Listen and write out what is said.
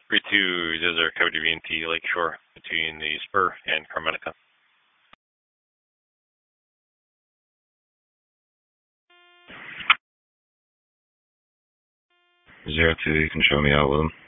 32 Desert Coyote VNT Lakeshore between the Spur and Carmenica. 02, you can show me out with him.